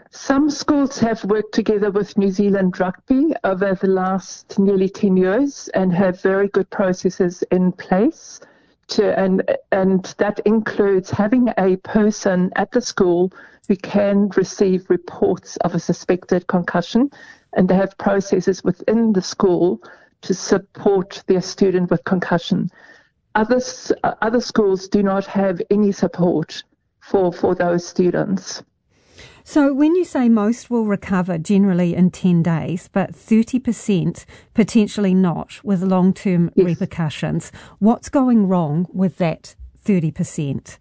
Some schools have worked together with New Zealand Rugby over the last nearly 10 years and have very good processes in place. And that includes having a person at the school who can receive reports of a suspected concussion, and they have processes within the school to support their student with concussion. Other schools do not have any support for those students. So when you say most will recover generally in 10 days, but 30% potentially not with long-term repercussions, what's going wrong with that 30%?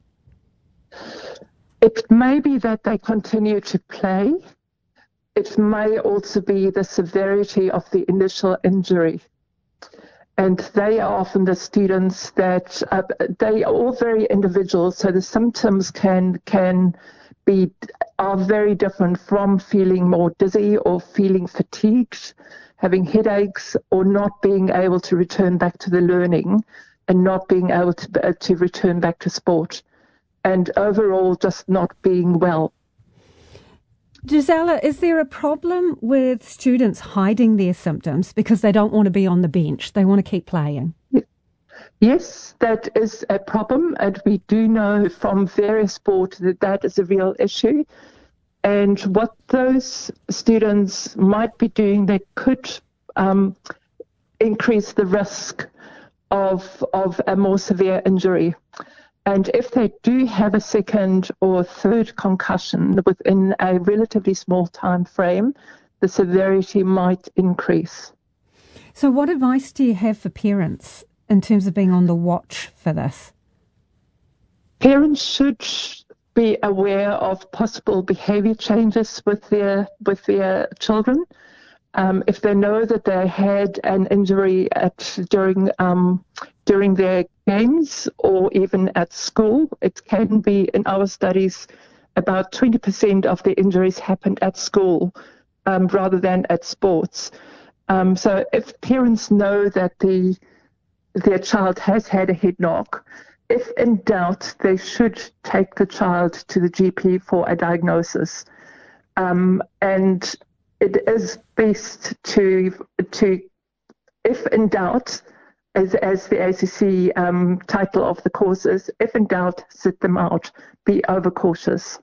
It may be that they continue to play. It may also be the severity of the initial injury. And they are often the students that, they are all very individual, so the symptoms are very different from feeling more dizzy or feeling fatigued, having headaches, or not being able to return back to the learning and not being able to return back to sport, and overall just not being well. Gisela, is there a problem with students hiding their symptoms because they don't want to be on the bench? They want to keep playing? Yes, that is a problem, and we do know from various sports that is a real issue. And what those students might be doing, they could increase the risk of a more severe injury. And if they do have a second or third concussion within a relatively small time frame, the severity might increase. So what advice do you have for parents in terms of being on the watch for this? Parents should be aware of possible behaviour changes with their children. If they know that they had an injury during their games or even at school, it can be, in our studies, about 20% of the injuries happened at school rather than at sports. So if parents know that their child has had a head knock, if in doubt, they should take the child to the GP for a diagnosis. And it is best to if in doubt, as the ACC title of the course is, if in doubt, sit them out, be overcautious.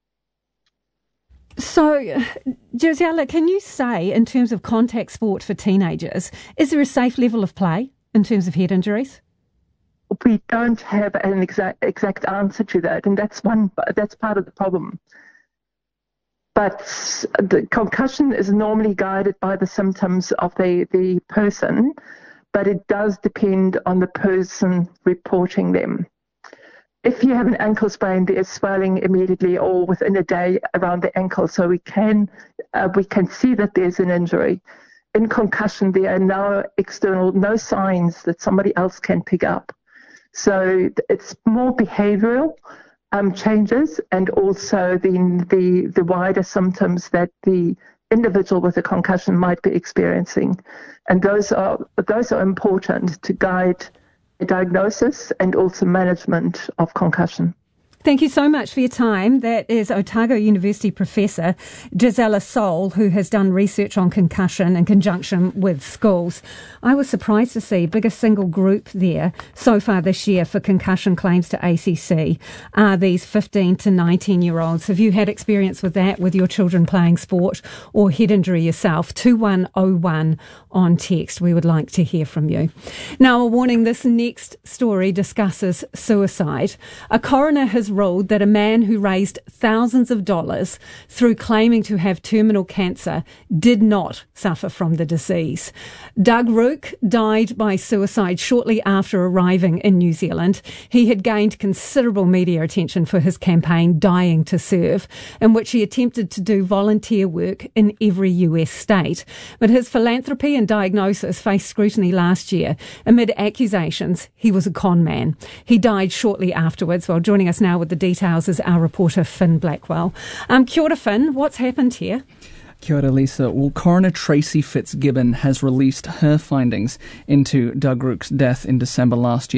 So, Gisela, can you say, in terms of contact sport for teenagers, is there a safe level of play in terms of head injuries? We don't have an exact answer to that, and that's part of the problem. But the concussion is normally guided by the symptoms of the person, but it does depend on the person reporting them. If you have an ankle sprain, there is swelling immediately or within a day around the ankle, so we can see that there's an injury. In concussion, there are no signs that somebody else can pick up. So it's more behavioural changes, and also the wider symptoms that the individual with a concussion might be experiencing, and those are important to guide a diagnosis and also management of concussion. Thank you so much for your time. That is Otago University professor Gisela Soul, who has done research on concussion in conjunction with schools. I was surprised to see biggest single group there so far this year for concussion claims to ACC are these 15 to 19-year-olds. Have you had experience with that, with your children playing sport or head injury yourself? 2101 on text. We would like to hear from you. Now, a warning, this next story discusses suicide. A coroner has ruled that a man who raised thousands of dollars through claiming to have terminal cancer did not suffer from the disease. Doug Rook died by suicide shortly after arriving in New Zealand. He had gained considerable media attention for his campaign Dying to Serve, in which he attempted to do volunteer work in every US state. But his philanthropy and diagnosis faced scrutiny last year amid accusations he was a con man. He died shortly afterwards. Well, joining us now with the details is our reporter Finn Blackwell. Kia ora, Finn. What's happened here? Kia ora, Lisa. Well, coroner Tracy Fitzgibbon has released her findings into Doug Rook's death in December last year.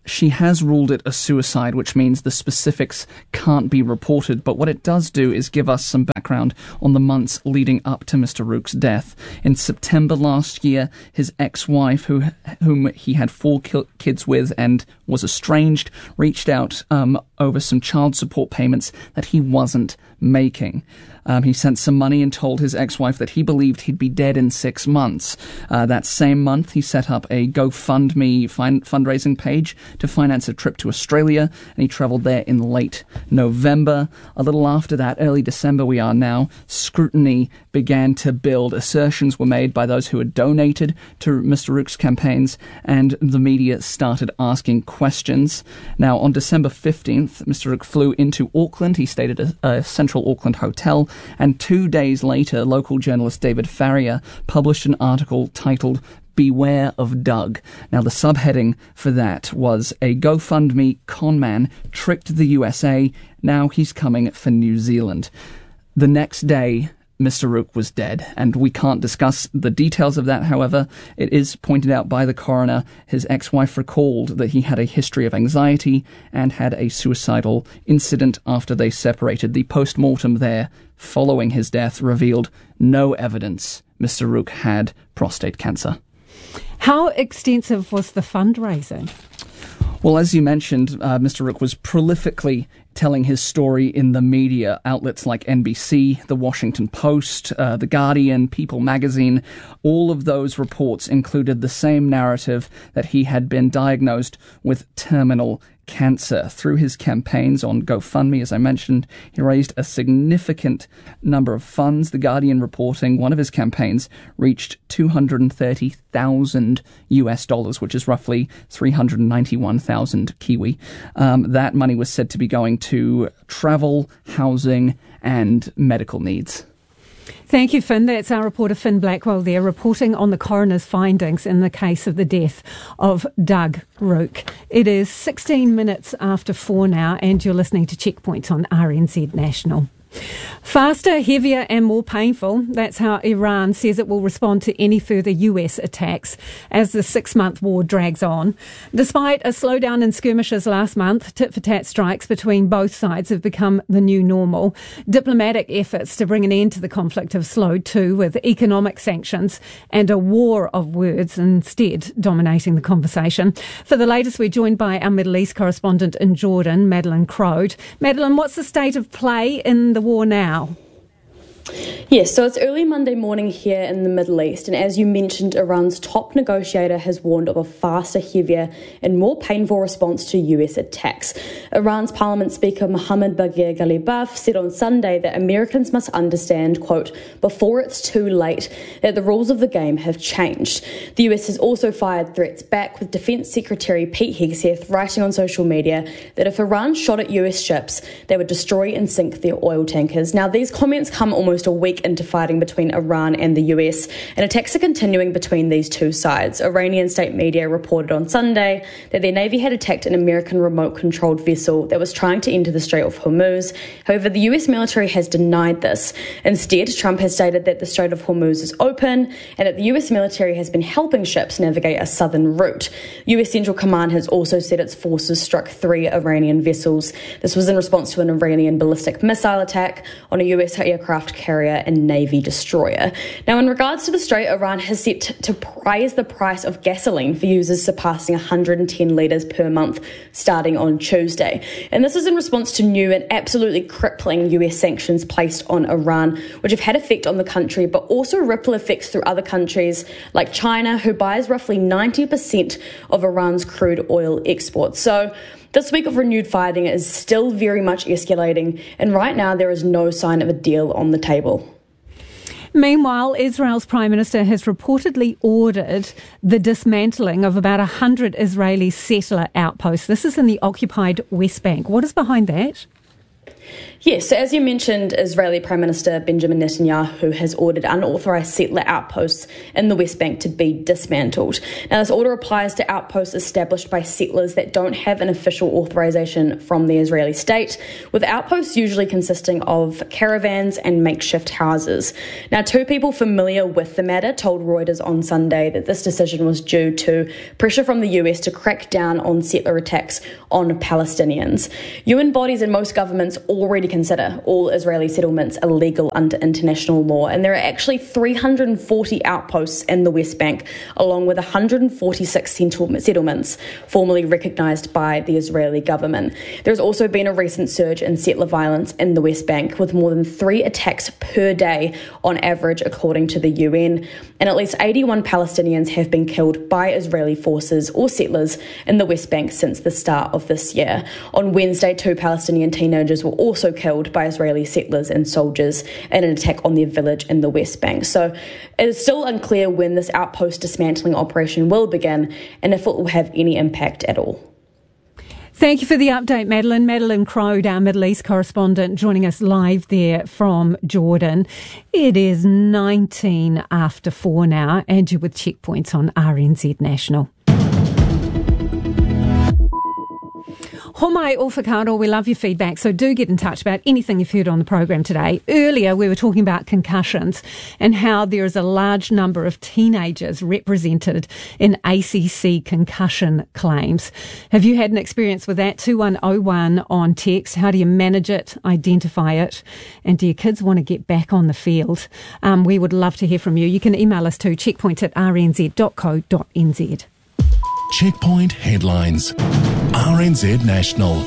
she has ruled it a suicide, which means the specifics can't be reported. But what it does do is give us some background on the months leading up to Mr. Rook's death. In September last year, his ex-wife, whom he had 4 kids with and was estranged, reached out over some child support payments that he wasn't making. He sent some money and told his ex-wife that he believed he'd be dead in 6 months. That same month, he set up a GoFundMe fundraising page to finance a trip to Australia, and he travelled there in late November. A little after that, early December we are now, scrutiny began to build. Assertions were made by those who had donated to Mr. Rook's campaigns, and the media started asking questions. Now, on December 15th, Mr. Rook flew into Auckland. He stayed at a central Auckland hotel, and 2 days later, local journalist David Farrier published an article titled "Beware of Doug." Now, the subheading for that was "A GoFundMe conman tricked the USA. Now he's coming for New Zealand." The next day, Mr. Rook was dead, and we can't discuss the details of that. However, it is pointed out by the coroner. His ex-wife recalled that he had a history of anxiety and had a suicidal incident after they separated. The post-mortem there, following his death, revealed no evidence Mr. Rook had prostate cancer. How extensive was the fundraising? Well, as you mentioned, Mr. Rook was prolifically telling his story in the media. Outlets like NBC, The Washington Post, The Guardian, People magazine, all of those reports included the same narrative, that he had been diagnosed with terminal cancer. Through his campaigns on GoFundMe, as I mentioned, he raised a significant number of funds. The Guardian reporting one of his campaigns reached $230,000, which is roughly 391,000 Kiwi. That money was said to be going to travel, housing, and medical needs. Thank you, Finn. That's our reporter Finn Blackwell there, reporting on the coroner's findings in the case of the death of Doug Rook. It is 16 minutes after 4 now, and you're listening to Checkpoints on RNZ National. Faster, heavier and more painful. That's how Iran says it will respond to any further US attacks as the 6-month war drags on. Despite a slowdown in skirmishes last month, tit-for-tat strikes between both sides have become the new normal. Diplomatic efforts to bring an end to the conflict have slowed too, with economic sanctions and a war of words instead dominating the conversation. For the latest, we're joined by our Middle East correspondent in Jordan, Madeleine Crode. Madeleine, what's the state of play in the war now? Yes, so it's early Monday morning here in the Middle East, and as you mentioned, Iran's top negotiator has warned of a faster, heavier and more painful response to US attacks. Iran's Parliament Speaker Mohammad Baghir Ghalibaf said on Sunday that Americans must understand, quote, before it's too late, that the rules of the game have changed. The US has also fired threats back, with Defense Secretary Pete Hegseth writing on social media that if Iran shot at US ships, they would destroy and sink their oil tankers. Now, these comments come almost a week into fighting between Iran and the US, and attacks are continuing between these two sides. Iranian state media reported on Sunday that their navy had attacked an American remote-controlled vessel that was trying to enter the Strait of Hormuz. However, the US military has denied this. Instead, Trump has stated that the Strait of Hormuz is open and that the US military has been helping ships navigate a southern route. US Central Command has also said its forces struck 3 Iranian vessels. This was in response to an Iranian ballistic missile attack on a US aircraft carrier and Navy destroyer. Now, in regards to the Strait, Iran has set to raise the price of gasoline for users surpassing 110 litres per month starting on Tuesday. And this is in response to new and absolutely crippling US sanctions placed on Iran, which have had effect on the country, but also ripple effects through other countries like China, who buys roughly 90% of Iran's crude oil exports. So this week of renewed fighting is still very much escalating, and right now there is no sign of a deal on the table. Meanwhile, Israel's Prime Minister has reportedly ordered the dismantling of about 100 Israeli settler outposts. This is in the occupied West Bank. What is behind that? Yes, so as you mentioned, Israeli Prime Minister Benjamin Netanyahu has ordered unauthorised settler outposts in the West Bank to be dismantled. Now, this order applies to outposts established by settlers that don't have an official authorisation from the Israeli state, with outposts usually consisting of caravans and makeshift houses. Now, two people familiar with the matter told Reuters on Sunday that this decision was due to pressure from the US to crack down on settler attacks on Palestinians. UN bodies and most governments already consider all Israeli settlements illegal under international law, and there are actually 340 outposts in the West Bank, along with 146 settlements formally recognised by the Israeli government. There's also been a recent surge in settler violence in the West Bank, with more than 3 attacks per day on average, according to the UN, and at least 81 Palestinians have been killed by Israeli forces or settlers in the West Bank since the start of this year. On Wednesday, 2 Palestinian teenagers were also killed by Israeli settlers and soldiers in an attack on their village in the West Bank. So it is still unclear when this outpost dismantling operation will begin and if it will have any impact at all. Thank you for the update, Madeline. Madeline Crode, our Middle East correspondent, joining us live there from Jordan. It is 19 after 4 now, and you're with Checkpoints on RNZ National. Homai Ofakaro, we love your feedback, so do get in touch about anything you've heard on the program today. Earlier, we were talking about concussions and how there is a large number of teenagers represented in ACC concussion claims. Have you had an experience with that? 2101 on text. How do you manage it, identify it, and do your kids want to get back on the field? We would love to hear from you. You can email us to checkpoints@rnz.co.nz. Checkpoint headlines. RNZ National.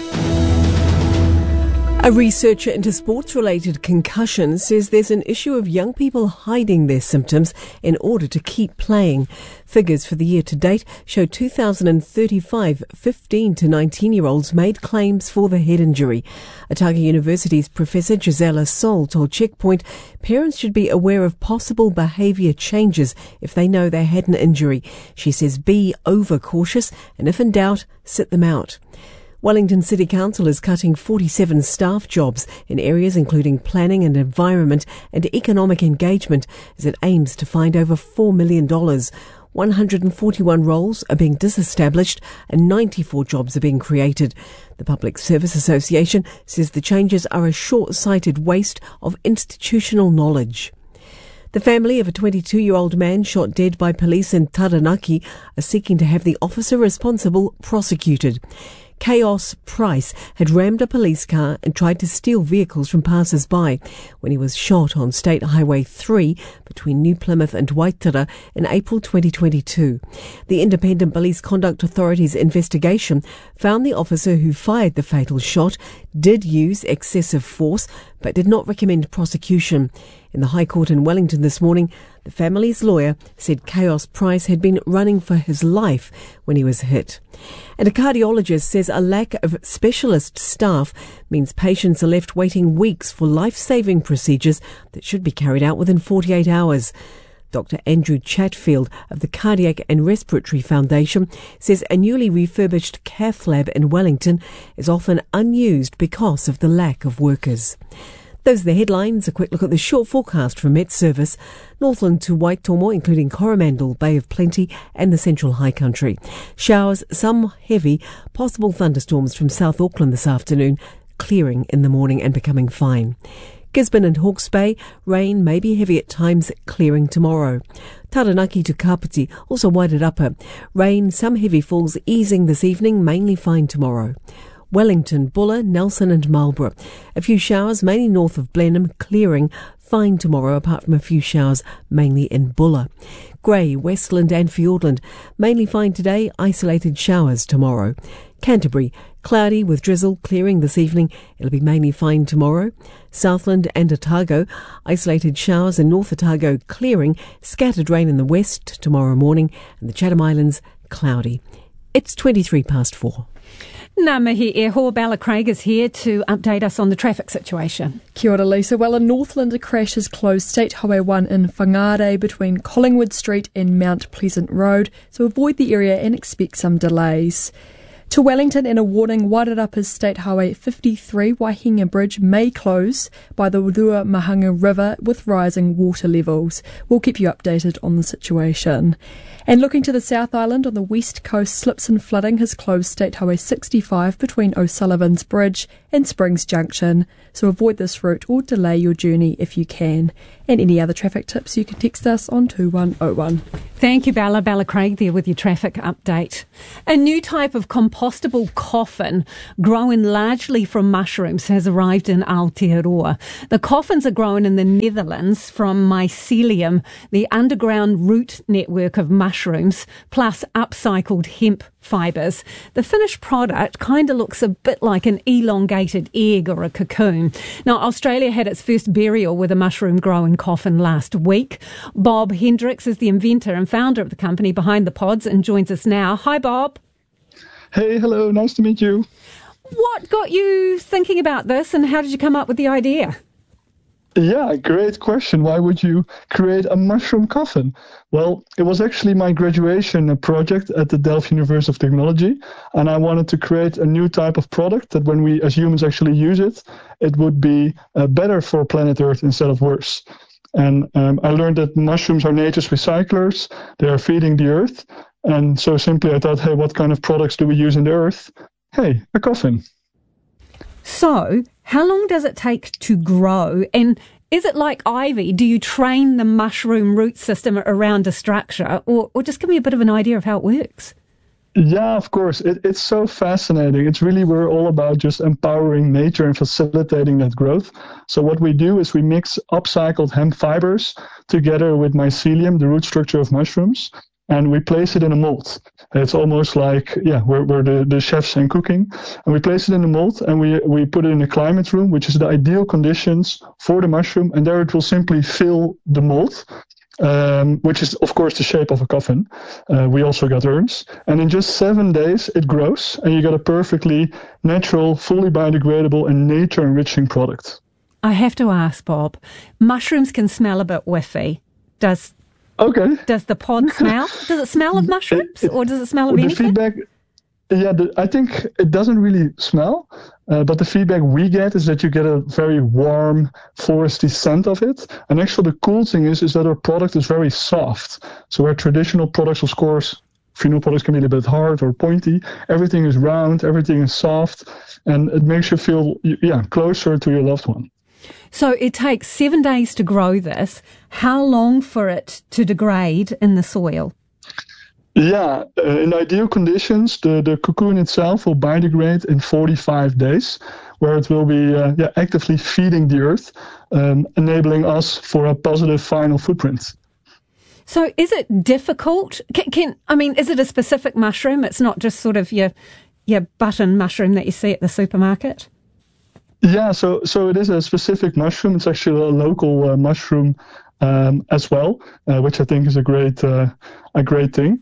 A researcher into sports-related concussions says there's an issue of young people hiding their symptoms in order to keep playing. Figures for the year to date show 2,035 15 to 19-year-olds made claims for the head injury. Otago University's Professor Gisela Sol told Checkpoint parents should be aware of possible behaviour changes if they know they had an injury. She says be over-cautious and if in doubt, sit them out. Wellington City Council is cutting 47 staff jobs in areas including planning and environment and economic engagement as it aims to find over $4 million. 141 roles are being disestablished and 94 jobs are being created. The Public Service Association says the changes are a short-sighted waste of institutional knowledge. The family of a 22-year-old man shot dead by police in Taranaki are seeking to have the officer responsible prosecuted. Chaos Price had rammed a police car and tried to steal vehicles from passers-by when he was shot on State Highway 3 between New Plymouth and Waitara in April 2022. The Independent Police Conduct Authority's investigation found the officer who fired the fatal shot did use excessive force but did not recommend prosecution. In the High Court in Wellington this morning, the family's lawyer said Chaos Price had been running for his life when he was hit. And a cardiologist says a lack of specialist staff means patients are left waiting weeks for life-saving procedures that should be carried out within 48 hours. Dr. Andrew Chatfield of the Cardiac and Respiratory Foundation says a newly refurbished cath lab in Wellington is often unused because of the lack of workers. Those are the headlines. A quick look at the short forecast from Met Service. Northland to Waitomo, including Coromandel, Bay of Plenty and the Central High Country. Showers, some heavy, possible thunderstorms from South Auckland this afternoon, clearing in the morning and becoming fine. Gisborne and Hawke's Bay, rain may be heavy at times, clearing tomorrow. Taranaki to Kapiti, also Waited Upper. Rain, some heavy falls easing this evening, mainly fine tomorrow. Wellington, Buller, Nelson and Marlborough. A few showers, mainly north of Blenheim, clearing, fine tomorrow apart from a few showers, mainly in Buller. Grey, Westland and Fiordland, mainly fine today, isolated showers tomorrow. Canterbury, cloudy with drizzle, clearing this evening, it'll be mainly fine tomorrow. Southland and Otago, isolated showers in North Otago, clearing, scattered rain in the west tomorrow morning, and the Chatham Islands, cloudy. It's 4:23. Ngā mihi e ho, Bella Craig is here to update us on the traffic situation. Kia ora, Lisa. Well, a Northland crash has closed State Highway 1 in Whangare between Collingwood Street and Mount Pleasant Road, so avoid the area and expect some delays. To Wellington, and a warning, Wairarapa's State Highway 53 Waihinga Bridge may close by the Ruamahanga River with rising water levels. We'll keep you updated on the situation. And looking to the South Island, on the west coast, slips and flooding has closed State Highway 65 between O'Sullivan's Bridge and Springs Junction. So avoid this route or delay your journey if you can. And any other traffic tips, you can text us on 2101. Thank you, Bella. Bella Craig there with your traffic update. A new type of compostable coffin grown largely from mushrooms has arrived in Aotearoa. The coffins are grown in the Netherlands from mycelium, the underground root network of mushrooms, plus upcycled hemp fibres. The finished product kind of looks a bit like an elongated egg or a cocoon. Now, Australia had its first burial with a mushroom-growing coffin last week. Bob Hendricks is the inventor and founder of the company behind the pods and joins us now. Hi, Bob. Hey, hello, nice to meet you. What got you thinking about this and how did you come up with the idea? Yeah, great question. Why would you create a mushroom coffin? Well, it was actually my graduation project at the Delft University of Technology, and I wanted to create a new type of product that when we as humans actually use it, it would be better for planet Earth instead of worse. And I learned that mushrooms are nature's recyclers. They are feeding the Earth. And so simply I thought, hey, what kind of products do we use in the Earth? Hey, a coffin. So, how long does it take to grow? And is it like ivy? Do you train the mushroom root system around a structure? Or just give me a bit of an idea of how it works. Yeah, of course. It's so fascinating. It's really, we're all about just empowering nature and facilitating that growth. So what we do is we mix upcycled hemp fibers together with mycelium, the root structure of mushrooms, and we place it in a mold. It's almost like, we're the chefs in cooking. And we place it in a mold and we put it in a climate room, which is the ideal conditions for the mushroom. And there it will simply fill the mold, which is, of course, the shape of a coffin. We also got urns. And in just 7 days, it grows and you get a perfectly natural, fully biodegradable and nature-enriching product. I have to ask, Bob, mushrooms can smell a bit whiffy. Does the pod smell? Does it smell of mushrooms or does it smell of anything? The feedback, I think it doesn't really smell, but the feedback we get is that you get a very warm, foresty scent of it. And actually the cool thing is that our product is very soft. So where traditional products, of course, funeral products can be a little bit hard or pointy, everything is round, everything is soft, and it makes you feel closer to your loved one. So it takes 7 days to grow this. How long for it to degrade in the soil? Yeah, in ideal conditions, the cocoon itself will biodegrade in 45 days, where it will be actively feeding the earth, enabling us for a positive final footprint. So is it difficult? Is it a specific mushroom? It's not just sort of your button mushroom that you see at the supermarket? Yeah, so it is a specific mushroom. It's actually a local mushroom as well, which I think is a great thing.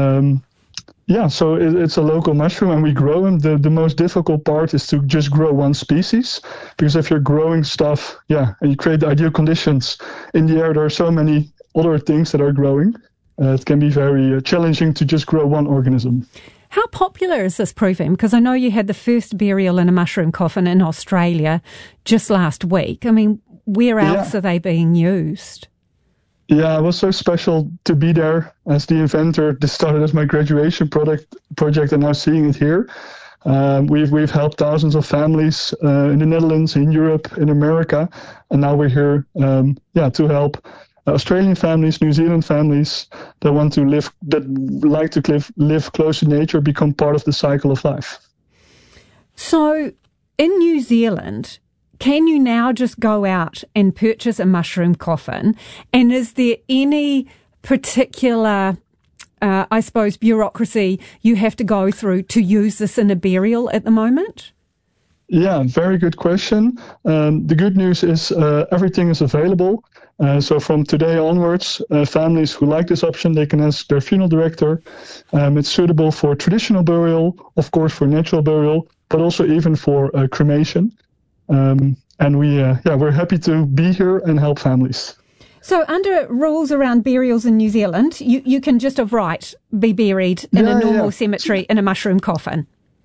So it's a local mushroom and we grow them. The most difficult part is to just grow one species, because if you're growing stuff, and you create the ideal conditions in the air, there are so many other things that are growing. It can be very challenging to just grow one organism. How popular is this proving? Because I know you had the first burial in a mushroom coffin in Australia just last week. I mean, where else are they being used? Yeah, it was so special to be there as the inventor. This started as my graduation project and now seeing it here. We've helped thousands of families in the Netherlands, in Europe, in America, and now we're here to help Australian families, New Zealand families that want to live close to nature, become part of the cycle of life. So in New Zealand, can you now just go out and purchase a mushroom coffin? And is there any particular, bureaucracy you have to go through to use this in a burial at the moment? Yeah, very good question. The good news is everything is available. So from today onwards, families who like this option, they can ask their funeral director. It's suitable for traditional burial, of course, for natural burial, but also even for cremation. And we're happy to be here and help families. So under rules around burials in New Zealand, you can just of right be buried in a normal cemetery in a mushroom coffin.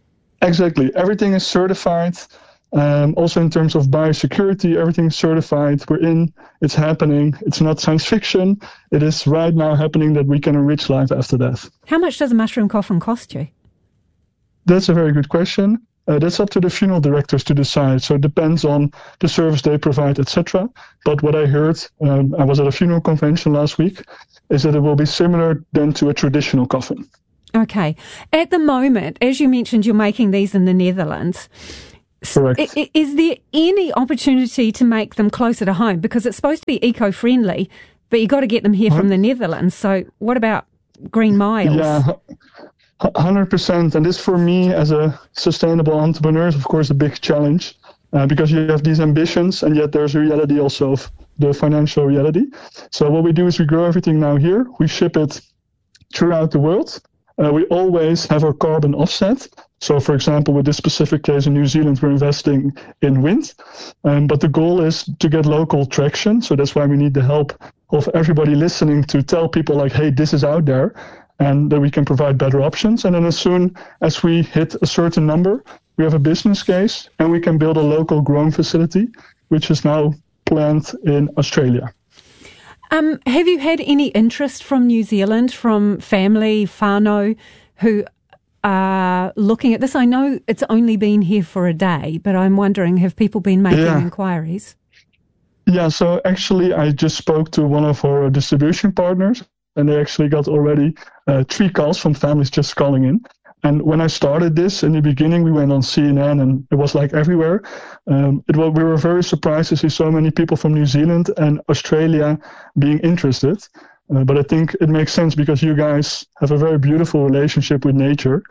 Exactly. Everything is certified. Also in terms of biosecurity, everything is certified. We're in, it's happening. It's not science fiction. It is right now happening that we can enrich life after death. How much does a mushroom coffin cost you? That's a very good question. That's up to the funeral directors to decide. So it depends on the service they provide, etc. But what I heard, I was at a funeral convention last week, is that it will be similar than to a traditional coffin. Okay. At the moment, as you mentioned, you're making these in the Netherlands. Correct. Is there any opportunity to make them closer to home? Because it's supposed to be eco-friendly, but you've got to get them here from the Netherlands. So what about green miles? Yeah, 100%. And this for me as a sustainable entrepreneur is, of course, a big challenge because you have these ambitions and yet there's a reality also of the financial reality. So what we do is we grow everything now here. We ship it throughout the world. We always have our carbon offset. So, for example, with this specific case in New Zealand, we're investing in wind. But the goal is to get local traction. So that's why we need the help of everybody listening to tell people like, hey, this is out there, and that we can provide better options. And then as soon as we hit a certain number, we have a business case and we can build a local growing facility, which is now planned in Australia. Have you had any interest from New Zealand, from family, whānau, who are looking at this? I know it's only been here for a day, but I'm wondering, have people been making inquiries? Yeah, so actually I just spoke to one of our distribution partners, and they actually got already 3 calls from families just calling in. And when I started this in the beginning, we went on CNN and it was like everywhere. We were very surprised to see so many people from New Zealand and Australia being interested. But I think it makes sense because you guys have a very beautiful relationship with nature.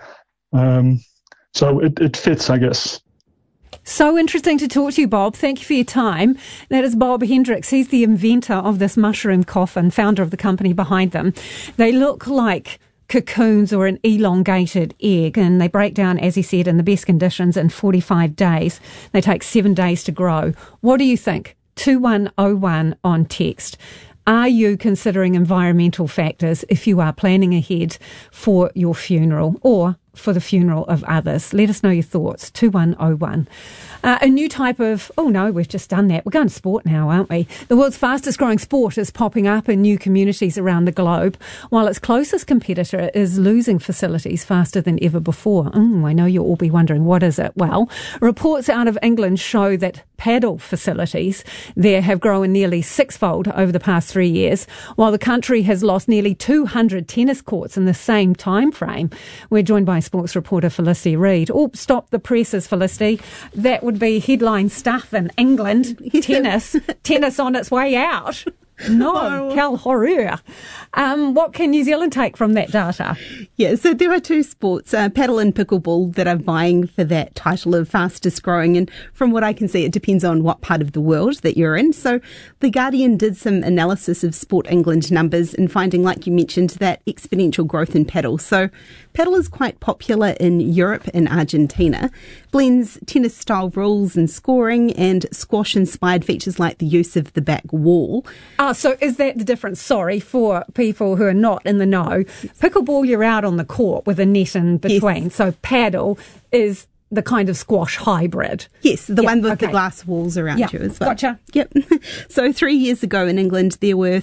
So it fits, I guess. So interesting to talk to you, Bob. Thank you for your time. That is Bob Hendricks. He's the inventor of this mushroom coffin, founder of the company behind them. They look like cocoons or an elongated egg, and they break down, as he said, in the best conditions in 45 days. They take 7 days to grow. What do you think? 2101 on text. Are you considering environmental factors if you are planning ahead for your funeral or for the funeral of others? Let us know your thoughts. 2101. A new type of, oh no, we've just done that. We're going to sport now, aren't we? The world's fastest growing sport is popping up in new communities around the globe, while its closest competitor is losing facilities faster than ever before. I know you'll all be wondering, what is it? Well, reports out of England show that paddle facilities there have grown nearly 6-fold over the past 3 years, while the country has lost nearly 200 tennis courts in the same time frame. We're joined by sports reporter Felicity Reid. Oh, stop the presses, Felicity. That would be headline stuff in England. Tennis on its way out. No, quel horreur. What can New Zealand take from that data? Yeah, so there are 2 sports, paddle and pickleball, that are vying for that title of fastest growing. And from what I can see, it depends on what part of the world that you're in. So The Guardian did some analysis of Sport England numbers and finding, like you mentioned, that exponential growth in paddle. So paddle is quite popular in Europe and Argentina, blends tennis-style rules and scoring and squash-inspired features like the use of the back wall. So is that the difference? Sorry, for people who are not in the know. Pickleball, you're out on the court with a net in between. Yes. So paddle is the kind of squash hybrid. Yes, the one with the glass walls around you as well. Gotcha. Yep. So 3 years ago in England, there were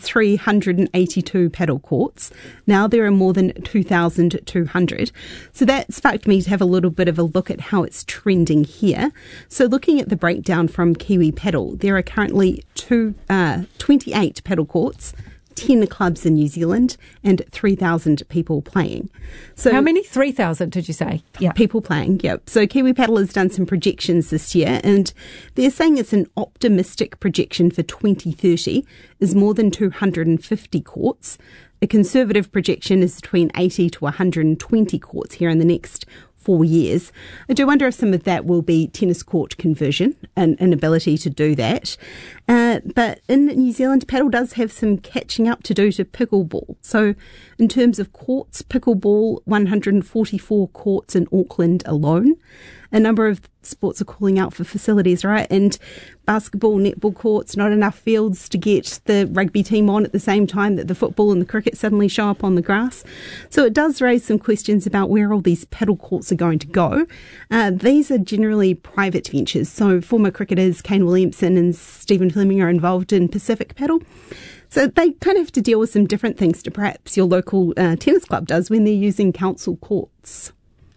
382 paddle courts. Now there are more than 2,200. So that sparked me to have a little bit of a look at how it's trending here. So looking at the breakdown from Kiwi Paddle, there are currently 28 paddle courts, 10 clubs in New Zealand and 3,000 people playing. So how many? 3,000 did you say? Yeah. People playing, yep. So Kiwi Paddle has done some projections this year and they're saying it's an optimistic projection for 2030 is more than 250 courts. A conservative projection is between 80 to 120 courts here in the next 4 years. I do wonder if some of that will be tennis court conversion and an ability to do that. But in New Zealand, paddle does have some catching up to do to pickleball. So in terms of courts, pickleball, 144 courts in Auckland alone. a number of sports are calling out for facilities, right? And basketball, netball courts, not enough fields to get the rugby team on at the same time that the football and the cricket suddenly show up on the grass. So it does raise some questions about where all these paddle courts are going to go. These are generally private ventures. So former cricketers Kane Williamson and Stephen Fleming are involved in Pacific Paddle. So they kind of have to deal with some different things to perhaps your local tennis club does when they're using council courts.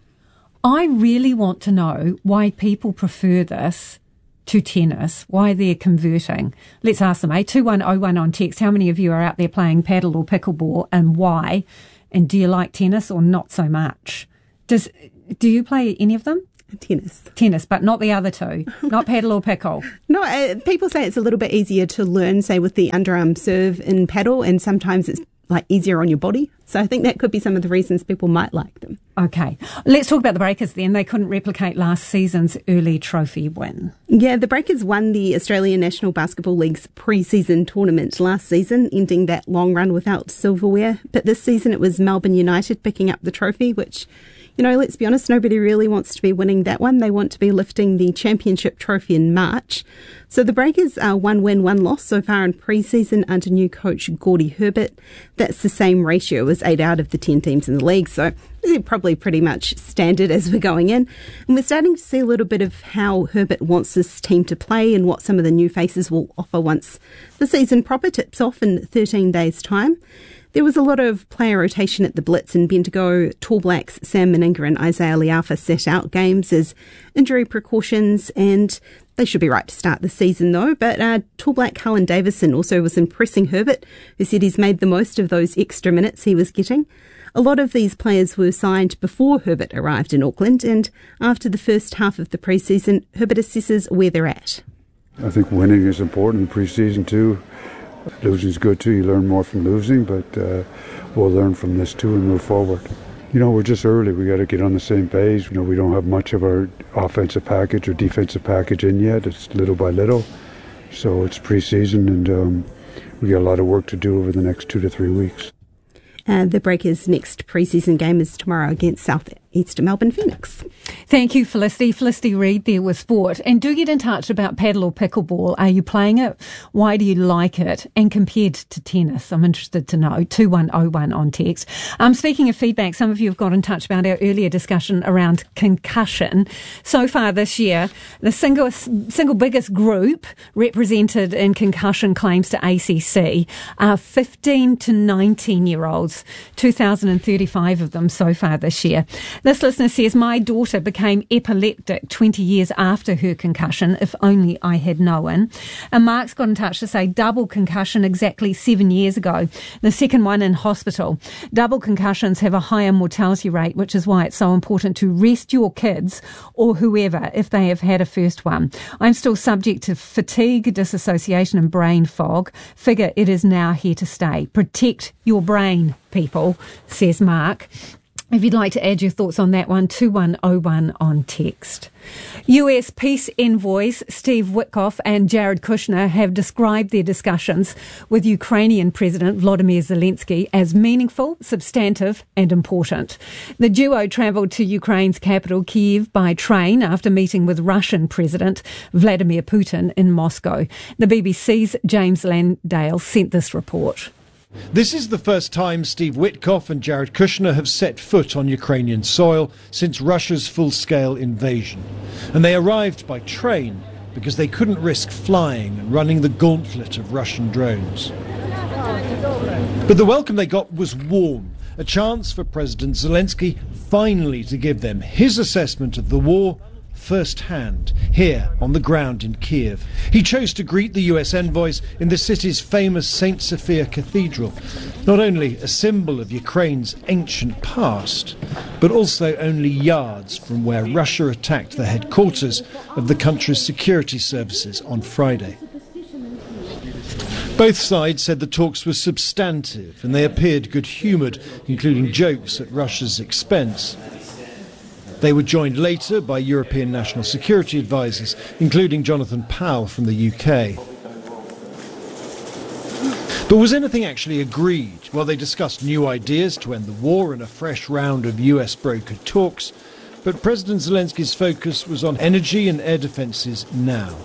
I really want to know why people prefer this to tennis, why they're converting. Let's ask them, 2101 on text. How many of you are out there playing paddle or pickleball and why? And do you like tennis or not so much? Do you play any of them? Tennis, but not the other two, not paddle or pickle. No, people say it's a little bit easier to learn, say, with the underarm serve in paddle, and sometimes it's like easier on your body. So I think that could be some of the reasons people might like them. Okay. Let's talk about the Breakers then. They couldn't replicate last season's early trophy win. Yeah, the Breakers won the Australian National Basketball League's pre-season tournament last season, ending that long run without silverware. But this season it was Melbourne United picking up the trophy, which, you know, let's be honest, nobody really wants to be winning that one. They want to be lifting the championship trophy in March. So the Breakers are 1 win, 1 loss so far in pre-season under new coach Gordy Herbert. That's the same ratio as 8 out of the 10 teams in the league. So they're probably pretty much standard as we're going in. And we're starting to see a little bit of how Herbert wants this team to play and what some of the new faces will offer once the season proper tips off in 13 days' time. There was a lot of player rotation at the Blitz, and Bendigo Tall Blacks Sam Meninga and Isaiah Liafa set out games as injury precautions, and they should be right to start the season though. But Tall Black Cullen Davison also was impressing Herbert, who said he's made the most of those extra minutes he was getting. A lot of these players were signed before Herbert arrived in Auckland, and after the first half of the pre-season, Herbert assesses where they're at. I think winning is important in pre-season too. Losing is good too. You learn more from losing, but we'll learn from this too and move forward. You know, we're just early. We got to get on the same page. You know, we don't have much of our offensive package or defensive package in yet. It's little by little. So it's pre-season, and we got a lot of work to do over the next 2 to 3 weeks. The Breakers' next pre-season game is tomorrow against South East Melbourne Phoenix. Thank you, Felicity. Felicity Reid there with sport. And do get in touch about paddle or pickleball. Are you playing it? Why do you like it? And compared to tennis, I'm interested to know. 2101 on text. Speaking of feedback, some of you have got in touch about our earlier discussion around concussion. So far this year, the single biggest group represented in concussion claims to ACC are 15 to 19-year-olds, 2,035 of them so far this year. This listener says, my daughter became epileptic 20 years after her concussion, if only I had known. And Mark's got in touch to say double concussion exactly 7 years ago, the second one in hospital. Double concussions have a higher mortality rate, which is why it's so important to rest your kids or whoever if they have had a first one. I'm still subject to fatigue, disassociation and brain fog. Figure it is now here to stay. Protect your brain, people, says Mark. If you'd like to add your thoughts on that one, 2101 on text. US peace envoys Steve Witkoff and Jared Kushner have described their discussions with Ukrainian President Volodymyr Zelensky as meaningful, substantive and important. The duo travelled to Ukraine's capital, Kyiv, by train after meeting with Russian President Vladimir Putin in Moscow. The BBC's James Landale sent this report. This is the first time Steve Witkoff and Jared Kushner have set foot on Ukrainian soil since Russia's full-scale invasion. And they arrived by train because they couldn't risk flying and running the gauntlet of Russian drones. But the welcome they got was warm, a chance for President Zelensky finally to give them his assessment of the war firsthand, here on the ground in Kyiv. He chose to greet the US envoys in the city's famous St. Sophia Cathedral, not only a symbol of Ukraine's ancient past, but also only yards from where Russia attacked the headquarters of the country's security services on Friday. Both sides said the talks were substantive and they appeared good-humoured, including jokes at Russia's expense. They were joined later by European national security advisers, including Jonathan Powell from the UK. But was anything actually agreed? Well, they discussed new ideas to end the war and a fresh round of US-brokered talks. But President Zelensky's focus was on energy and air defences now.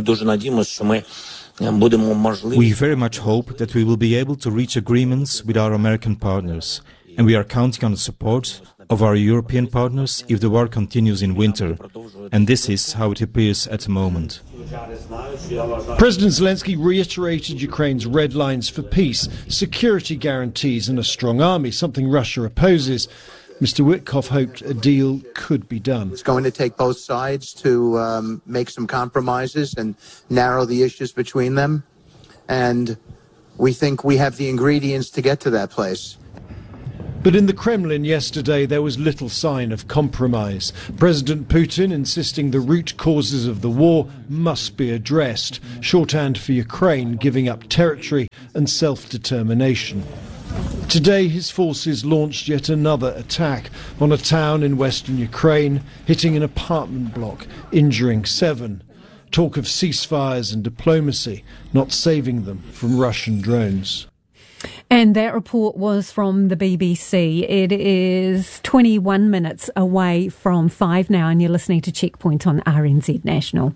We very much hope that we will be able to reach agreements with our American partners, and we are counting on the support of our European partners if the war continues in winter, and this is how it appears at the moment. President Zelensky reiterated Ukraine's red lines for peace, security guarantees and a strong army, something Russia opposes. Mr. Witkoff hoped a deal could be done. It's going to take both sides to make some compromises and narrow the issues between them, and we think we have the ingredients to get to that place. But in the Kremlin yesterday, there was little sign of compromise. President Putin insisting the root causes of the war must be addressed. Shorthand for Ukraine giving up territory and self-determination. Today, his forces launched yet another attack on a town in western Ukraine, hitting an apartment block, injuring 7. Talk of ceasefires and diplomacy, not saving them from Russian drones. And that report was from the BBC. It is 21 minutes away from 5 now, and you're listening to Checkpoint on RNZ National.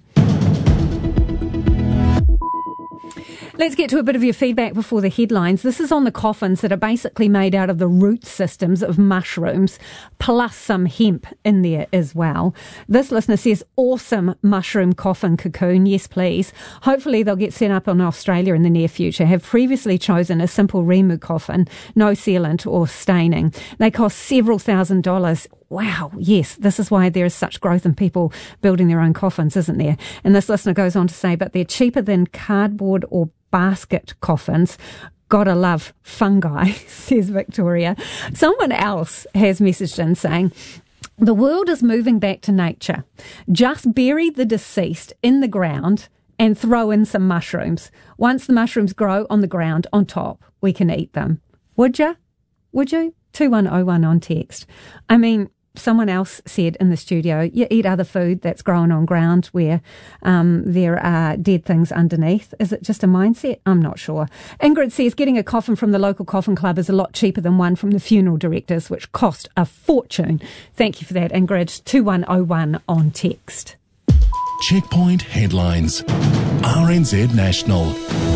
Let's get to a bit of your feedback before the headlines. This is on the coffins that are basically made out of the root systems of mushrooms, plus some hemp in there as well. This listener says, awesome mushroom coffin cocoon. Yes, please. Hopefully they'll get set up in Australia in the near future. Have previously chosen a simple Rimu coffin, no sealant or staining. They cost several $1,000s. Wow, yes, this is why there is such growth in people building their own coffins, isn't there? And this listener goes on to say, but they're cheaper than cardboard or basket coffins. Gotta love fungi, says Victoria. Someone else has messaged in saying, the world is moving back to nature. Just bury the deceased in the ground and throw in some mushrooms. Once the mushrooms grow on the ground on top, we can eat them. Would you? 2101 on text. I mean, someone else said in the studio, you eat other food that's grown on ground where there are dead things underneath. Is it just a mindset? I'm not sure. Ingrid says getting a coffin from the local coffin club is a lot cheaper than one from the funeral directors, which cost a fortune. Thank you for that, Ingrid. 2101 on text. Checkpoint headlines. RNZ National.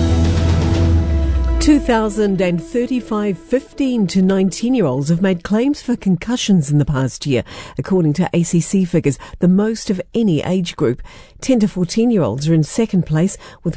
2,035 15 to 19-year-olds have made claims for concussions in the past year, according to ACC figures, the most of any age group. 10 to 14-year-olds are in second place with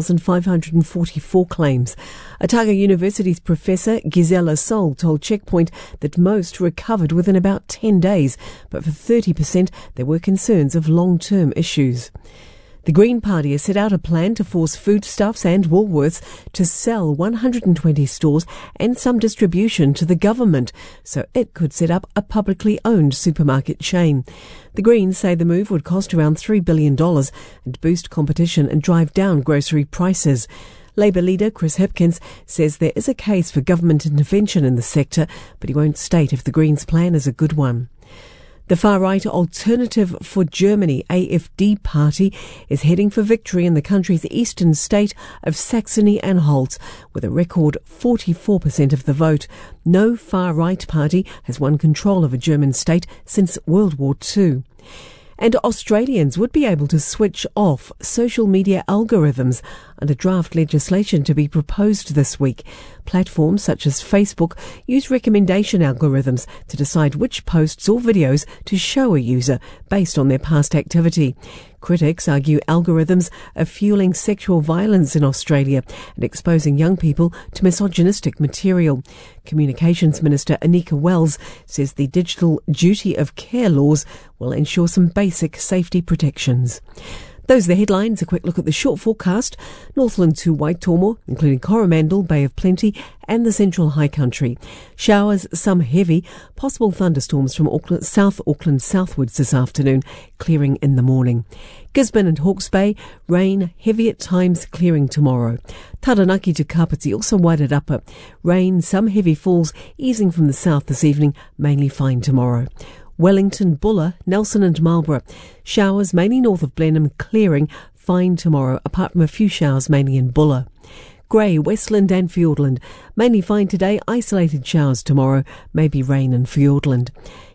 1,544 claims. Otago University's Professor Gisela Sol told Checkpoint that most recovered within about 10 days, but for 30% there were concerns of long-term issues. The Green Party has set out a plan to force Foodstuffs and Woolworths to sell 120 stores and some distribution to the government, so it could set up a publicly owned supermarket chain. The Greens say the move would cost around $3 billion and boost competition and drive down grocery prices. Labour leader Chris Hipkins says there is a case for government intervention in the sector, but he won't state if the Greens' plan is a good one. The far-right Alternative for Germany, AfD party, is heading for victory in the country's eastern state of Saxony-Anhalt, with a record 44% of the vote. No far-right party has won control of a German state since World War II. And Australians would be able to switch off social media algorithms under draft legislation to be proposed this week. Platforms such as Facebook use recommendation algorithms to decide which posts or videos to show a user based on their past activity. Critics argue algorithms are fueling sexual violence in Australia and exposing young people to misogynistic material. Communications Minister Anika Wells says the digital duty of care laws will ensure some basic safety protections. Those are the headlines. A quick look at the short forecast. Northland to Waitomo, including Coromandel, Bay of Plenty and the Central High Country. Showers, some heavy. Possible thunderstorms from South Auckland southwards this afternoon, clearing in the morning. Gisborne and Hawke's Bay, rain, heavy at times, clearing tomorrow. Taranaki to Kapiti, also Wairarapa. Rain, some heavy falls, easing from the south this evening, mainly fine tomorrow. Wellington, Buller, Nelson and Marlborough. Showers mainly north of Blenheim, clearing, fine tomorrow, apart from a few showers mainly in Buller. Grey, Westland and Fiordland. Mainly fine today, isolated showers tomorrow, maybe rain in Fiordland.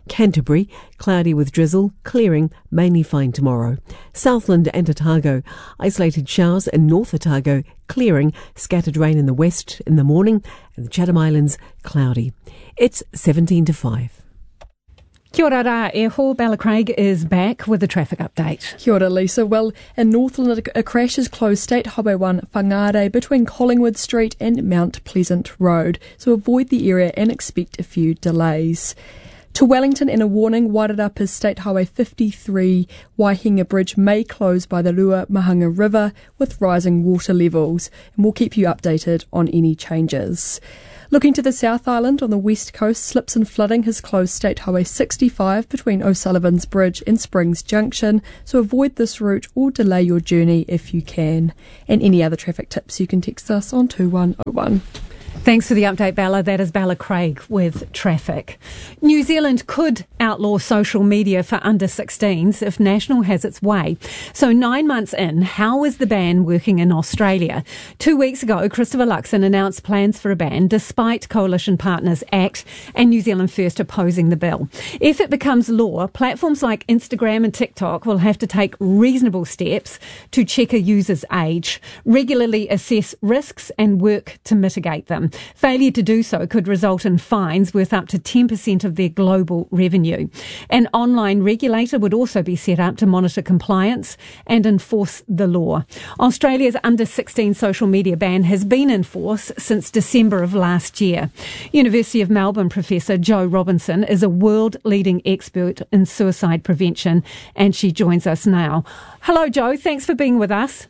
Canterbury, cloudy with drizzle, clearing, mainly fine tomorrow. Southland and Otago, isolated showers in North Otago, clearing, scattered rain in the west in the morning, and the Chatham Islands, cloudy. It's 17 to 5. Kia ora rā, e ho, Bella Craig is back with a traffic update. Kia ora, Lisa. Well, in Northland, a crash has closed State Highway 1 Whangarei between Collingwood Street and Mount Pleasant Road, so avoid the area and expect a few delays. To Wellington, in a warning, Wairarapa's State Highway 53 Waihinga Bridge may close by the Ruamahanga River with rising water levels, and we'll keep you updated on any changes. Looking to the South Island on the west coast, slips and flooding has closed State Highway 65 between O'Sullivan's Bridge and Springs Junction, so avoid this route or delay your journey if you can. And any other traffic tips, you can text us on 2101. Thanks for the update, Bella. That is Bella Craig with traffic. New Zealand could outlaw social media for under 16s if National has its way. So 9 months in, how is the ban working in Australia? 2 weeks ago, Christopher Luxon announced plans for a ban despite Coalition Partners Act and New Zealand First opposing the bill. If it becomes law, platforms like Instagram and TikTok will have to take reasonable steps to check a user's age, regularly assess risks and work to mitigate them. Failure to do so could result in fines worth up to 10% of their global revenue. An online regulator would also be set up to monitor compliance and enforce the law. Australia's under-16 social media ban has been in force since December of last year. University of Melbourne professor Jo Robinson is a world-leading expert in suicide prevention, and she joins us now. Hello, Jo. Thanks for being with us.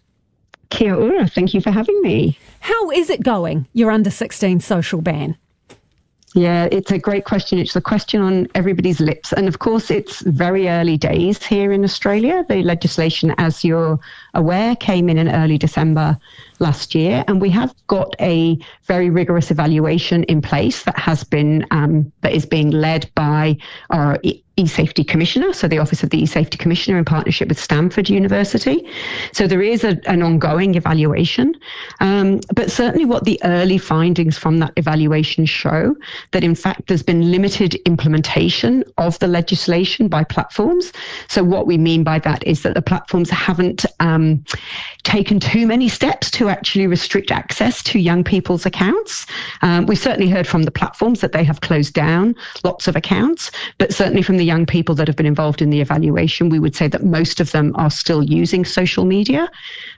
Kia ora, thank you for having me. How is it going, your under-16 social ban? Yeah, it's a great question. It's the question on everybody's lips. And of course, it's very early days here in Australia. The legislation, as you're aware, came in early December last year. And we have got a very rigorous evaluation in place that is being led by our e-Safety Commissioner, so the Office of the e-Safety Commissioner in partnership with Stanford University. So there is an ongoing evaluation. But certainly what the early findings from that evaluation show that in fact there's been limited implementation of the legislation by platforms. So what we mean by that is that the platforms haven't taken too many steps to actually restrict access to young people's accounts. We've certainly heard from the platforms that they have closed down lots of accounts, but certainly from the young people that have been involved in the evaluation, we would say that most of them are still using social media.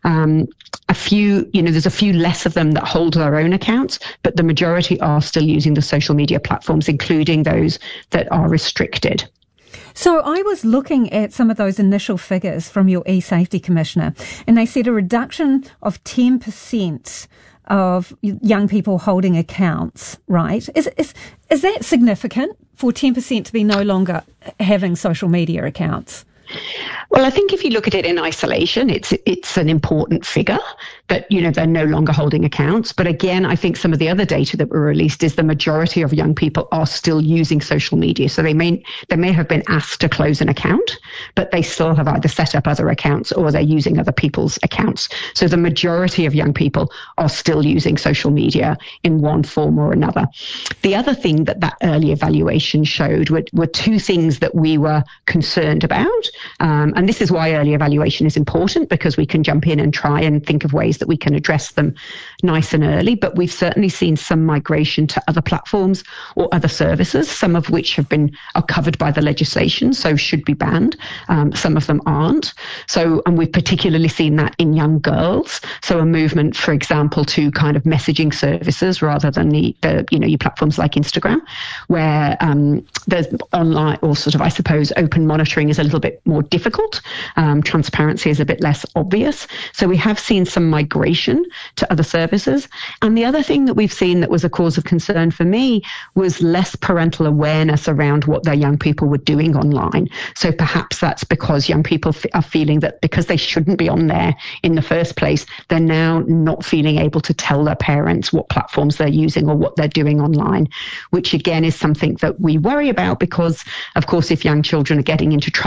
There's a few less of them that hold their own accounts, but the majority are still using the social media platforms, including those that are restricted. So I was looking at some of those initial figures from your e-Safety Commissioner, and they said a reduction of 10% of young people holding accounts, right? Is that significant for 10% to be no longer having social media accounts? Well, I think if you look at it in isolation, it's an important figure that, they're no longer holding accounts. But again, I think some of the other data that were released is the majority of young people are still using social media. So they may have been asked to close an account, but they still have either set up other accounts or they're using other people's accounts. So the majority of young people are still using social media in one form or another. The other thing that early evaluation showed were two things that we were concerned about. And this is why early evaluation is important, because we can jump in and try and think of ways that we can address them nice and early. But we've certainly seen some migration to other platforms or other services, some of which are covered by the legislation, so should be banned. Some of them aren't. And we've particularly seen that in young girls. So a movement, for example, to kind of messaging services rather than your platforms like Instagram, where there's online or sort of, I suppose, open monitoring is a little bit more difficult. Transparency is a bit less obvious. So we have seen some migration to other services. And the other thing that we've seen that was a cause of concern for me was less parental awareness around what their young people were doing online. So perhaps that's because young people are feeling that because they shouldn't be on there in the first place, they're now not feeling able to tell their parents what platforms they're using or what they're doing online, which again is something that we worry about because, of course, if young children are getting into trouble online,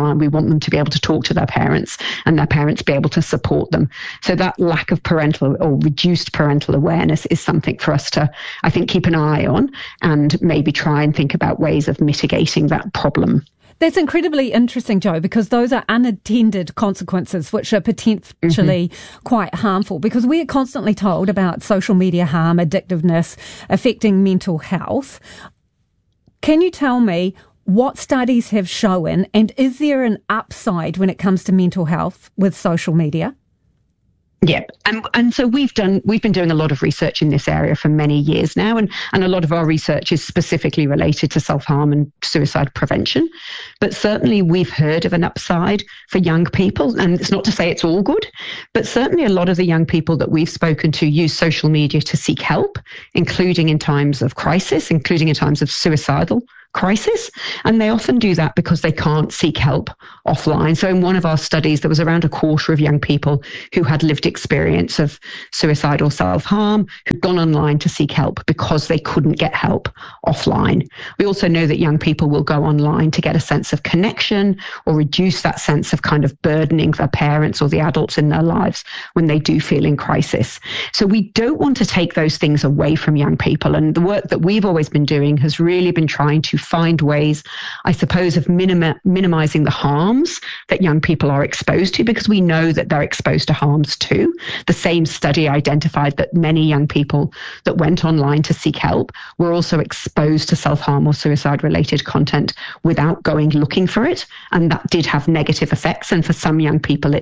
time. We want them to be able to talk to their parents and their parents be able to support them. So that lack of parental or reduced parental awareness is something for us to, I think, keep an eye on and maybe try and think about ways of mitigating that problem. That's incredibly interesting, Jo, because those are unintended consequences which are potentially quite harmful, because we are constantly told about social media harm, addictiveness, affecting mental health. Can you tell me what studies have shown, and is there an upside when it comes to mental health with social media? Yep. And so we've been doing a lot of research in this area for many years now, and a lot of our research is specifically related to self-harm and suicide prevention. But certainly we've heard of an upside for young people, and it's not to say it's all good, but certainly a lot of the young people that we've spoken to use social media to seek help, including in times of crisis, including in times of suicidal crisis, and they often do that because they can't seek help offline. So in one of our studies, there was around a quarter of young people who had lived experience of suicide or self-harm who'd gone online to seek help because they couldn't get help offline. We also know that young people will go online to get a sense of connection or reduce that sense of kind of burdening their parents or the adults in their lives when they do feel in crisis. So we don't want to take those things away from young people, and the work that we've always been doing has really been trying to find ways, I suppose, of minimizing the harms that young people are exposed to, because we know that they're exposed to harms too. The same study identified that many young people that went online to seek help were also exposed to self-harm or suicide-related content without going looking for it, and that did have negative effects. And for some young people,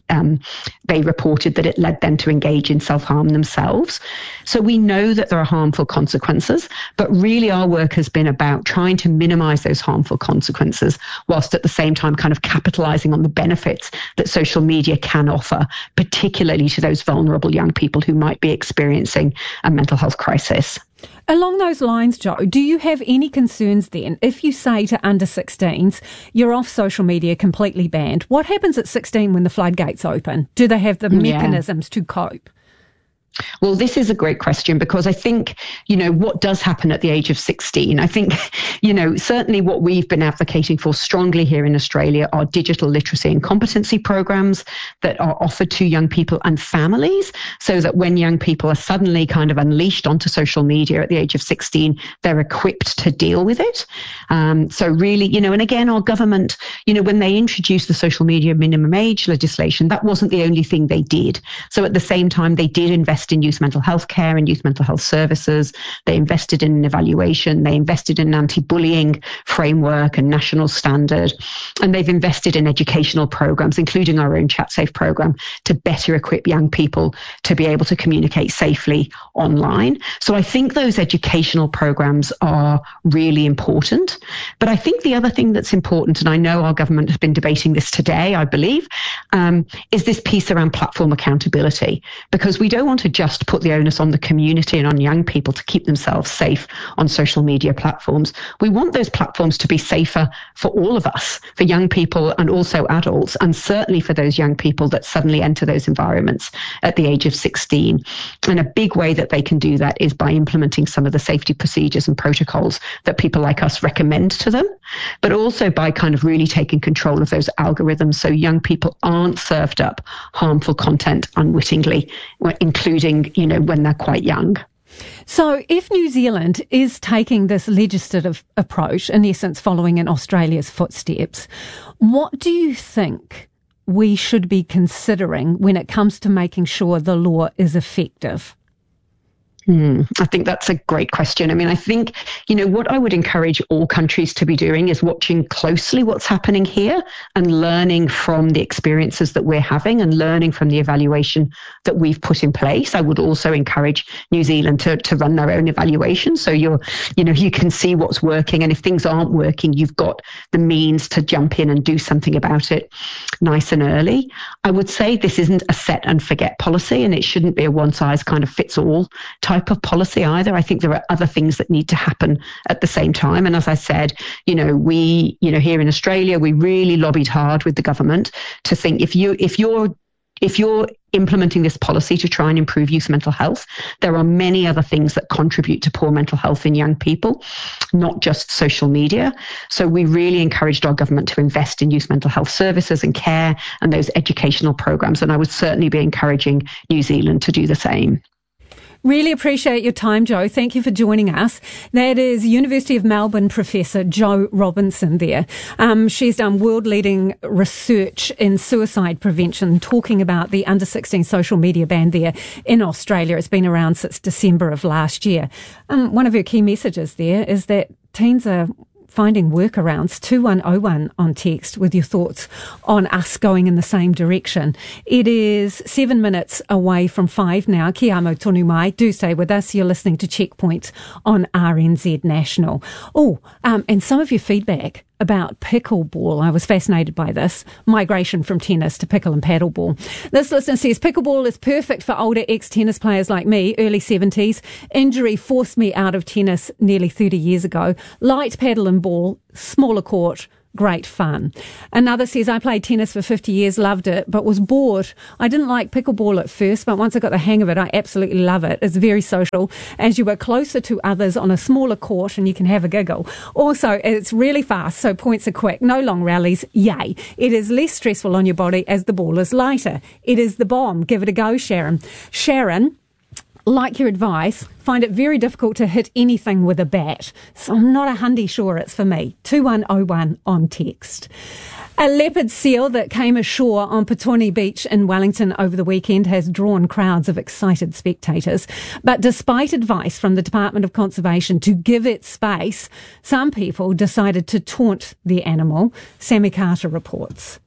they reported that it led them to engage in self-harm themselves. So we know that there are harmful consequences, but really our work has been about trying to minimize those harmful consequences whilst at the same time kind of capitalizing on the benefits that social media can offer, particularly to those vulnerable young people who might be experiencing a mental health crisis. Along those lines, Jo, do you have any concerns then if you say to under 16s, you're off social media, completely banned? What happens at 16 when the floodgates open? Do they have the mechanisms to cope? Well, this is a great question, because I think, what does happen at the age of 16? I think, certainly what we've been advocating for strongly here in Australia are digital literacy and competency programs that are offered to young people and families, so that when young people are suddenly kind of unleashed onto social media at the age of 16, they're equipped to deal with it. So really, and again, our government, when they introduced the social media minimum age legislation, that wasn't the only thing they did. So at the same time, they did invest in youth mental health care and youth mental health services. They invested in an evaluation. They invested in an anti-bullying framework and national standard. And they've invested in educational programs, including our own ChatSafe program, to better equip young people to be able to communicate safely online. So I think those educational programs are really important. But I think the other thing that's important, and I know our government has been debating this today, I believe, is this piece around platform accountability, because we don't want to just put the onus on the community and on young people to keep themselves safe on social media platforms. We want those platforms to be safer for all of us, for young people and also adults, and certainly for those young people that suddenly enter those environments at the age of 16. And a big way that they can do that is by implementing some of the safety procedures and protocols that people like us recommend to them, but also by kind of really taking control of those algorithms so young people aren't served up harmful content unwittingly, including, when they're quite young. So if New Zealand is taking this legislative approach, in essence following in Australia's footsteps, what do you think we should be considering when it comes to making sure the law is effective? I think that's a great question. I mean, I think, what I would encourage all countries to be doing is watching closely what's happening here and learning from the experiences that we're having and learning from the evaluation that we've put in place. I would also encourage New Zealand to run their own evaluation. So you can see what's working. And if things aren't working, you've got the means to jump in and do something about it nice and early. I would say this isn't a set and forget policy, and it shouldn't be a one size kind of fits all type of policy either. I think there are other things that need to happen at the same time. And as I said, we here in Australia, we really lobbied hard with the government to think if you're If you're implementing this policy to try and improve youth mental health, there are many other things that contribute to poor mental health in young people, not just social media. So we really encouraged our government to invest in youth mental health services and care and those educational programs. And I would certainly be encouraging New Zealand to do the same. Really appreciate your time, Jo. Thank you for joining us. That is University of Melbourne Professor Jo Robinson there. She's done world-leading research in suicide prevention, talking about the under-16 social media ban there in Australia. It's been around since December of last year. One of her key messages there is that teens are finding workarounds. 2101 on text with your thoughts on us going in the same direction. It is 7 minutes away from 5 now. Ki amo tonu mai. Do stay with us. You're listening to Checkpoint on RNZ National. And some of your feedback about pickleball. I was fascinated by this. Migration from tennis to pickle and paddleball. This listener says, pickleball is perfect for older ex-tennis players like me, early 70s. Injury forced me out of tennis nearly 30 years ago. Light paddle and ball, smaller court, great fun. Another says, I played tennis for 50 years, loved it, but was bored. I didn't like pickleball at first, but once I got the hang of it, I absolutely love it. It's very social, as you are closer to others on a smaller court and you can have a giggle. Also, it's really fast, so points are quick. No long rallies, yay. It is less stressful on your body as the ball is lighter. It is the bomb. Give it a go, Sharon. Sharon, like your advice, find it very difficult to hit anything with a bat. So I'm not 100% sure it's for me. 2101 on text. A leopard seal that came ashore on Petone Beach in Wellington over the weekend has drawn crowds of excited spectators. But despite advice from the Department of Conservation to give it space, some people decided to taunt the animal. Sammy Carter reports.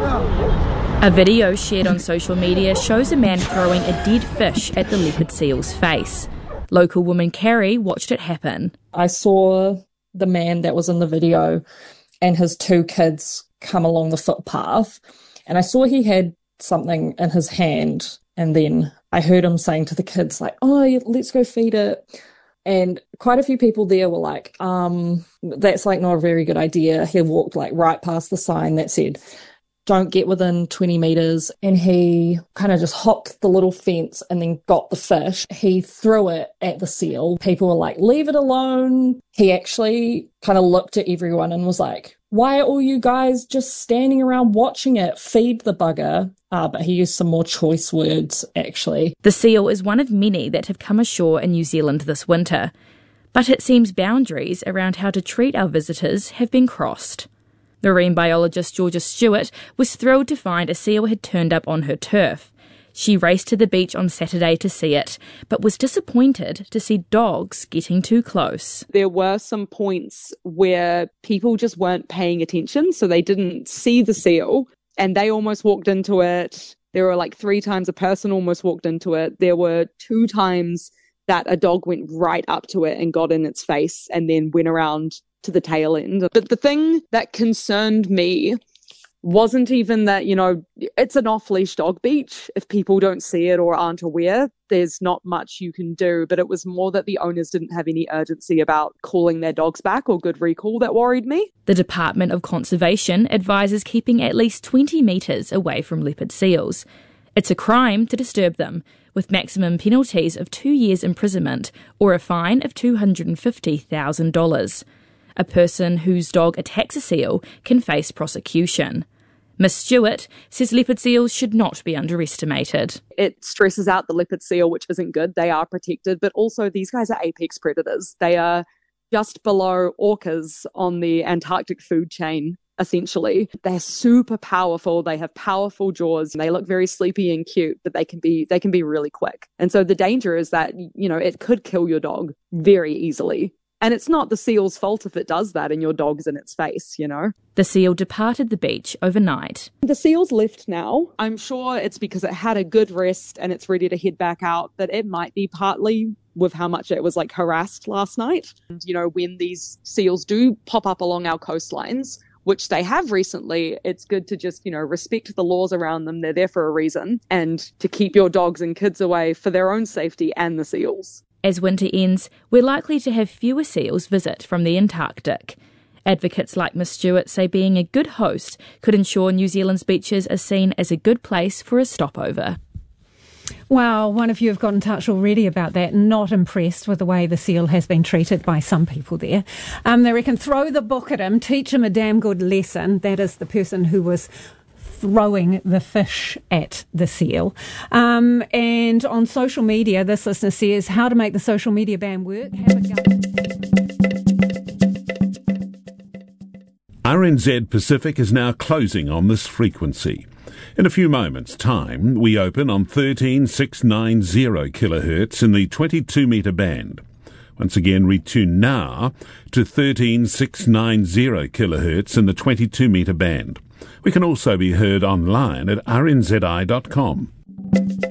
A video shared on social media shows a man throwing a dead fish at the leopard seal's face. Local woman Carrie watched it happen. I saw the man that was in the video and his two kids come along the footpath, and I saw he had something in his hand, and then I heard him saying to the kids, like, oh, let's go feed it. And quite a few people there were like, that's like not a very good idea. He walked like right past the sign that said, don't get within 20 metres, and he kind of just hopped the little fence and then got the fish. He threw it at the seal. People were like, leave it alone. He actually kind of looked at everyone and was like, why are all you guys just standing around watching it? Feed the bugger. But he used some more choice words, actually. The seal is one of many that have come ashore in New Zealand this winter. But it seems boundaries around how to treat our visitors have been crossed. Marine biologist Georgia Stewart was thrilled to find a seal had turned up on her turf. She raced to the beach on Saturday to see it, but was disappointed to see dogs getting too close. There were some points where people just weren't paying attention, so they didn't see the seal, and they almost walked into it. There were like 3 times a person almost walked into it. There were 2 times that a dog went right up to it and got in its face and then went around to the tail end. But the thing that concerned me wasn't even that, it's an off-leash dog beach. If people don't see it or aren't aware, there's not much you can do. But it was more that the owners didn't have any urgency about calling their dogs back or good recall that worried me. The Department of Conservation advises keeping at least 20 metres away from leopard seals. It's a crime to disturb them, with maximum penalties of 2 years imprisonment or a fine of $250,000. A person whose dog attacks a seal can face prosecution. Ms. Stewart says leopard seals should not be underestimated. It stresses out the leopard seal, which isn't good. They are protected, but also these guys are apex predators. They are just below orcas on the Antarctic food chain, essentially. They're super powerful. They have powerful jaws. They look very sleepy and cute, but they can be really quick. And so the danger is that, it could kill your dog very easily. And it's not the seal's fault if it does that and your dog's in its face, The seal departed the beach overnight. The seal's left now. I'm sure it's because it had a good rest and it's ready to head back out, but it might be partly with how much it was harassed last night. And, when these seals do pop up along our coastlines, which they have recently, it's good to just, respect the laws around them. They're there for a reason, and to keep your dogs and kids away for their own safety and the seals. As winter ends, we're likely to have fewer seals visit from the Antarctic. Advocates like Ms Stewart say being a good host could ensure New Zealand's beaches are seen as a good place for a stopover. Well, one of you have got in touch already about that, not impressed with the way the seal has been treated by some people there. They reckon throw the book at him, teach him a damn good lesson. That is the person who was throwing the fish at the seal. And on social media, this listener says, how to make the social media ban work. Have a go. RNZ Pacific is now closing on this frequency. In a few moments' time, we open on 13690 kHz in the 22-metre band. Once again, retune now to 13690 kHz in the 22-metre band. We can also be heard online at rnzi.com.